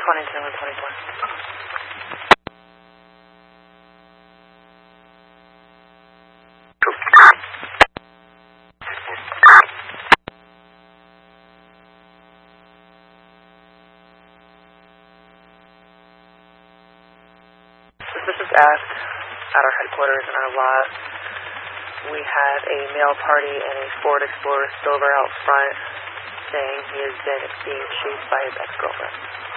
Suspicious asked at our headquarters in our lot. We had a male party and a Ford Explorer Silver out front saying he has been being chased by his ex-girlfriend.